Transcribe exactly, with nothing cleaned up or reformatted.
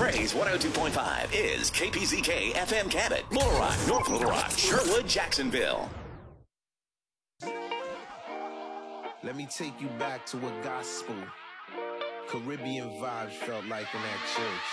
Praise one oh two point five is K P Z K F M Cabot, Little Rock, North Little Rock, Sherwood, Jacksonville. Let me take you back to what gospel, Caribbean vibes felt like in that church.